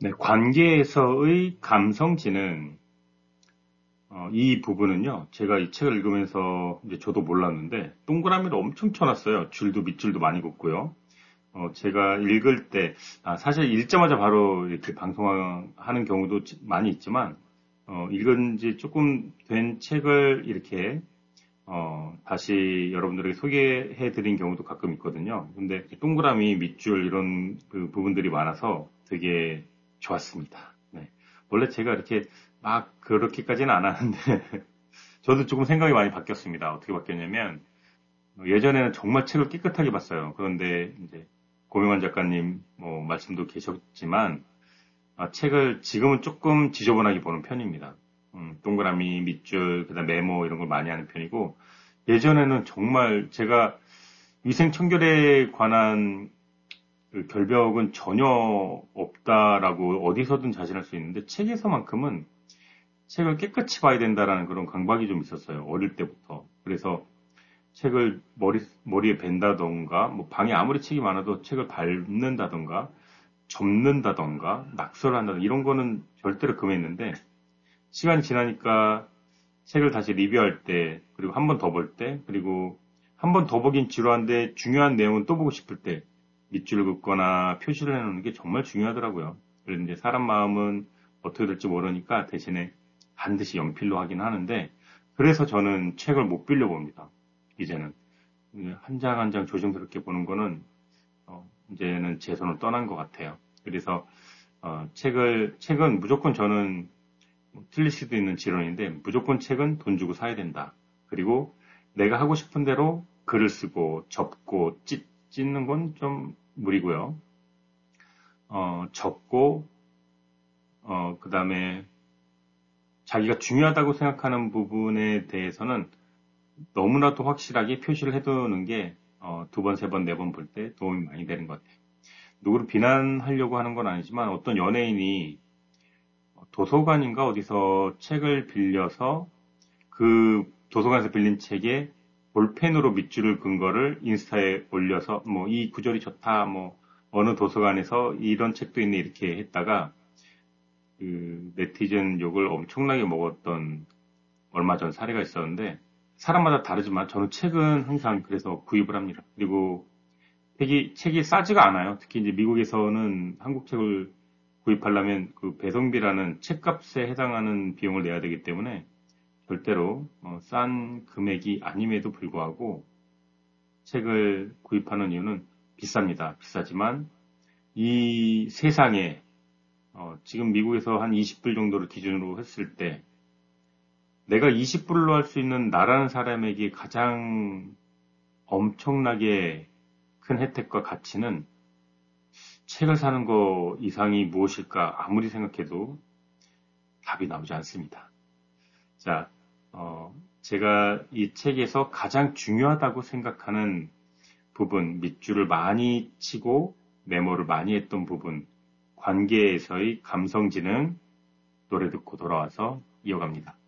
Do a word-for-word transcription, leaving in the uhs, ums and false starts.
네, 관계에서의 감성지능, 어, 이 부분은요, 제가 이 책을 읽으면서 이제 저도 몰랐는데, 동그라미를 엄청 쳐놨어요. 줄도 밑줄도 많이 긋고요. 어, 제가 읽을 때, 아, 사실 읽자마자 바로 이렇게 방송하는 경우도 많이 있지만, 어, 읽은 지 조금 된 책을 이렇게, 어, 다시 여러분들에게 소개해 드린 경우도 가끔 있거든요. 근데 동그라미, 밑줄 이런 그 부분들이 많아서 되게 좋았습니다. 네. 원래 제가 이렇게 막 그렇게까지는 안 하는데, 저도 조금 생각이 많이 바뀌었습니다. 어떻게 바뀌었냐면, 예전에는 정말 책을 깨끗하게 봤어요. 그런데 이제 고명환 작가님 뭐 말씀도 계셨지만, 아, 책을 지금은 조금 지저분하게 보는 편입니다. 음, 동그라미, 밑줄, 그다음 메모 이런 걸 많이 하는 편이고, 예전에는 정말 제가 위생청결에 관한 그 결벽은 전혀 없다라고 어디서든 자신할 수 있는데, 책에서만큼은 책을 깨끗이 봐야 된다라는 그런 강박이 좀 있었어요. 어릴 때부터. 그래서 책을 머리, 머리에 벤다던가, 뭐 방에 아무리 책이 많아도 책을 밟는다던가, 접는다던가, 낙서를 한다던가, 이런 거는 절대로 금했는데, 시간이 지나니까 책을 다시 리뷰할 때, 그리고 한 번 더 볼 때, 그리고 한 번 더 보긴 지루한데 중요한 내용은 또 보고 싶을 때, 밑줄을 긋거나 표시를 해놓는 게 정말 중요하더라고요. 그래서 이제 사람 마음은 어떻게 될지 모르니까 대신에 반드시 연필로 하긴 하는데, 그래서 저는 책을 못 빌려봅니다. 이제는. 한 장 한 장 조심스럽게 보는 거는, 어, 이제는 제 손을 떠난 것 같아요. 그래서, 어, 책을, 책은 무조건 저는 뭐 틀릴 수도 있는 지론인데, 무조건 책은 돈 주고 사야 된다. 그리고 내가 하고 싶은 대로 글을 쓰고, 접고, 찢, 찢는 건 좀 무리고요. 어, 접고, 어, 그 다음에 자기가 중요하다고 생각하는 부분에 대해서는 너무나도 확실하게 표시를 해두는 게, 어, 두 번, 세 번, 네 번 볼 때 도움이 많이 되는 것 같아요. 누구를 비난하려고 하는 건 아니지만 어떤 연예인이 도서관인가 어디서 책을 빌려서 그 도서관에서 빌린 책에 볼펜으로 밑줄을 긋은 거를 인스타에 올려서 뭐 이 구절이 좋다, 뭐 어느 도서관에서 이런 책도 있네 이렇게 했다가 그 네티즌 욕을 엄청나게 먹었던 얼마 전 사례가 있었는데, 사람마다 다르지만 저는 책은 항상 그래서 구입을 합니다. 그리고 책이, 책이 싸지가 않아요. 특히 이제 미국에서는 한국 책을 구입하려면 그 배송비라는 책값에 해당하는 비용을 내야 되기 때문에 절대로 어, 싼 금액이 아님에도 불구하고 책을 구입하는 이유는 비쌉니다. 비싸지만 이 세상에 어, 지금 미국에서 한 이십 불 정도를 기준으로 했을 때 내가 이십 불로 할 수 있는 나라는 사람에게 가장 엄청나게 큰 혜택과 가치는 책을 사는 거 이상이 무엇일까 아무리 생각해도 답이 나오지 않습니다. 자, 어, 제가 이 책에서 가장 중요하다고 생각하는 부분, 밑줄을 많이 치고 메모를 많이 했던 부분, 관계에서의 감성지능 노래 듣고 돌아와서 이어갑니다.